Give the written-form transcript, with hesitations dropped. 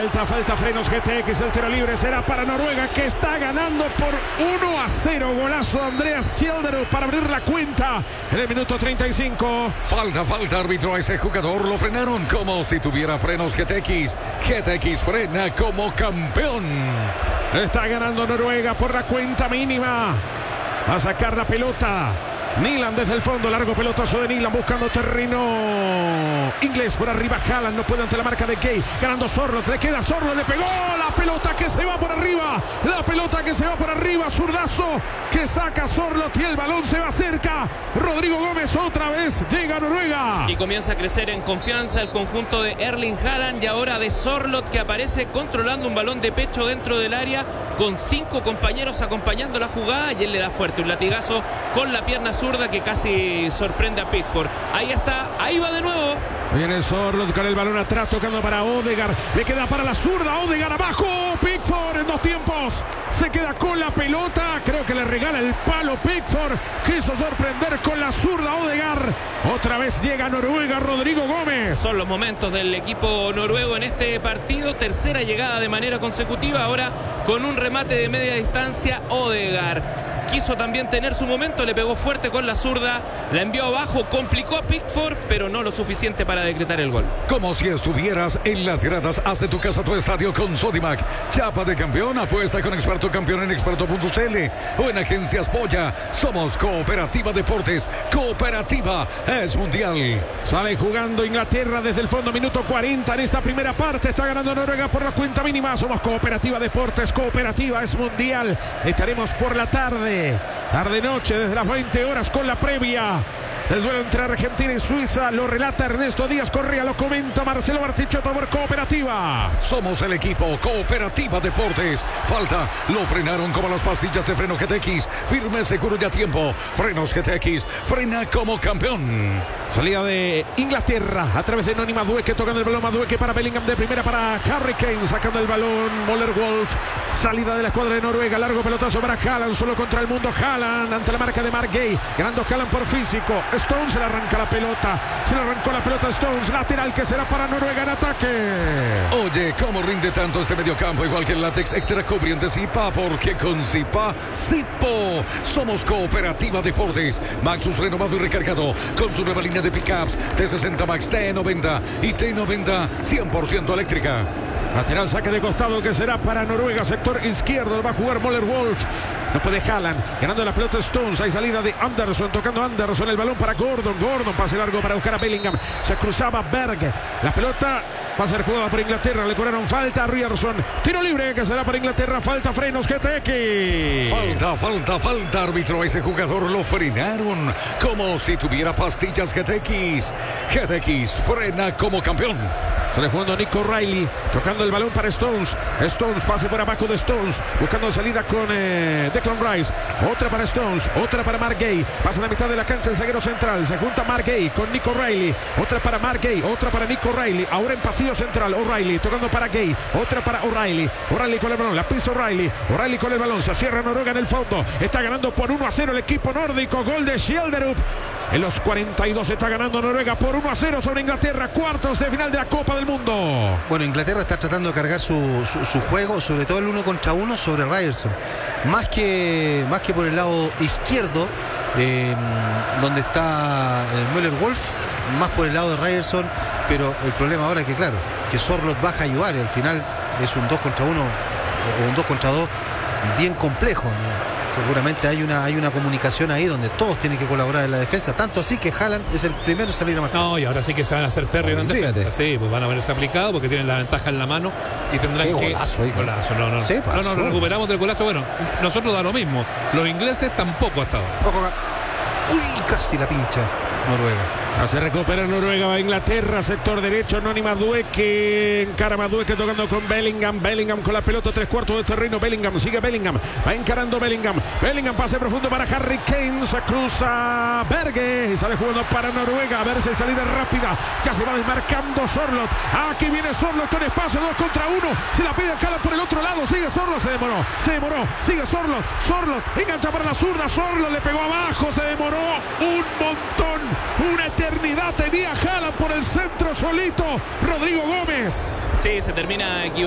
Falta Frenos GTX, el tiro libre será para Noruega, que está ganando por 1-0. Golazo de Andreas Schjelderup para abrir la cuenta en el minuto 35. Falta, árbitro, a ese jugador lo frenaron como si tuviera frenos GTX. GTX frena como campeón. Está ganando Noruega por la cuenta mínima. Va a sacar la pelota Nyland desde el fondo, largo pelotazo de Nyland buscando terreno inglés. Por arriba Haaland, no puede ante la marca de Gay, ganando Sorloth, le queda Sorloth, le pegó la pelota que se va por arriba, zurdazo que saca Sorloth y el balón se va cerca. Rodrigo Gómez otra vez llega a Noruega. Y comienza a crecer en confianza el conjunto de Erling Haaland y ahora de Sorloth, que aparece controlando un balón de pecho dentro del área con 5 compañeros acompañando la jugada, y él le da fuerte un latigazo con la pierna zurda que casi sorprende a Pickford. Ahí está, ahí va de nuevo. Viene Sorloth con el balón atrás, tocando para Odegaard, le queda para la zurda, Odegaard abajo, Pickford en 2 tiempos, se queda con la pelota, creo que le regala el palo Pickford, quiso sorprender con la zurda Odegaard. Otra vez llega a Noruega Rodrigo Gómez. Son los momentos del equipo noruego en este partido, tercera llegada de manera consecutiva, ahora con un remate de media distancia Odegaard. Quiso también tener su momento, le pegó fuerte con la zurda, la envió abajo, complicó a Pickford, pero no lo suficiente para decretar el gol. Como si estuvieras en las gradas, haz de tu casa tu estadio con Sodimac. Chapa de campeón, apuesta con Experto Campeón en experto.cl o en Agencias Polla. Somos Cooperativa Deportes. Cooperativa es mundial. Sale jugando Inglaterra desde el fondo, minuto 40 en esta primera parte. Está ganando Noruega por la cuenta mínima. Somos Cooperativa Deportes. Cooperativa es mundial. Estaremos por la tarde-noche desde las 20 horas con la previa del duelo entre Argentina y Suiza. Lo relata Ernesto Díaz Correa, lo comenta Marcelo Bartichotto por Cooperativa. Somos el equipo Cooperativa Deportes. Falta, lo frenaron como las pastillas de freno GTX. Firme, seguro y a tiempo. Frenos GTX, frena como campeón. Salida de Inglaterra a través de Noni Madueke, tocando el balón Madueke para Bellingham, de primera para Harry Kane, sacando el balón Möller Wolf. Salida de la escuadra de Noruega, largo pelotazo para Haaland, solo contra el mundo Haaland, ante la marca de Mark Gay, ganando Haaland por físico. Stones se le arranca la pelota, se le arrancó la pelota a Stones, lateral que será para Noruega en ataque. Oye, ¿cómo rinde tanto este mediocampo? Igual que el látex extra cubriente Zipa, porque con Zipa, Zipo. Somos Cooperativa Deportes. Maxus renovado y recargado con su nueva línea de pickups T60 Max, T90 y T90 100% eléctrica. Lateral, saque de costado que será para Noruega, sector izquierdo, va a jugar Möller Wolf. No puede Haaland, ganando la pelota Stones, hay salida de Anderson, tocando Anderson, el balón para Gordon, pase largo para buscar a Bellingham, se cruzaba Berg, la pelota va a ser jugada por Inglaterra, le cobraron falta a Ryerson, tiro libre que será para Inglaterra, falta Frenos GTX. Falta, árbitro, ese jugador lo frenaron como si tuviera pastillas GTX. GTX frena como campeón. Sale jugando Nico Riley, tocando el balón para Stones. Stones, pase por abajo de Stones, buscando salida con Declan Rice. Otra para Stones, otra para Mark Gay. Pasa a la mitad de la cancha el zaguero central. Se junta Mark Gay con Nico Riley. Otra para Mark Gay, otra para Nico Riley. Ahora en pasillo central, O'Reilly tocando para Gay. Otra para O'Reilly. O'Reilly con el balón, la pisa O'Reilly. O'Reilly con el balón, se cierra Noruega en el fondo. Está ganando por 1-0 el equipo nórdico. Gol de Schjelderup. En los 42 está ganando Noruega por 1-0 sobre Inglaterra, cuartos de final de la Copa del Mundo. Bueno, Inglaterra está tratando de cargar su juego, sobre todo el 1 contra 1 sobre Ryerson. Más que por el lado izquierdo, donde está Möller Wolf, más por el lado de Ryerson, pero el problema ahora es que, claro, que Sorloth baja a ayudar y al final es un 2 contra 1 o un 2 contra 2 bien complejo, ¿no? Seguramente hay una comunicación ahí donde todos tienen que colaborar en la defensa, tanto así que Haaland es el primero en salir a marcar. No, y ahora sí que se van a hacer férreos en defensa. Sí, pues van a verse aplicados porque tienen la ventaja en la mano y tendrán que... Golazo, golazo, no. No, nos recuperamos del golazo. Bueno, nosotros da lo mismo. Los ingleses tampoco ha estado. Ojo acá. Uy, casi la pincha Noruega. Se recupera Noruega, va a Inglaterra, sector derecho, Noni Madueke, encara Madueke tocando con Bellingham, Bellingham con la pelota, 3/4 de terreno, Bellingham, sigue Bellingham, va encarando Bellingham, pase profundo para Harry Kane, se cruza Berge y sale jugando para Noruega, a ver si hay salida rápida, ya se va desmarcando Sorloth, aquí viene Sorloth con espacio, 2 contra 1, se la pide Haaland por el otro lado, sigue Sorloth, se demoró, sigue Sorloth, engancha para la zurda, Sorloth le pegó abajo, se demoró un montón, una eternidad tenía Haaland por el centro solito, Rodrigo Gómez. Sí, se termina equivocando.